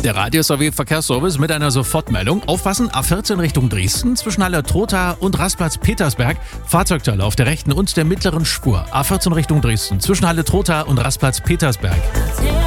Der Radio-SAW-Verkehrsservice mit einer Sofortmeldung. Aufpassen, A14 Richtung Dresden zwischen Halle Trotha und Rastplatz Petersberg. Fahrzeugteile auf der rechten und der mittleren Spur. A14 Richtung Dresden zwischen Halle Trotha und Rastplatz Petersberg.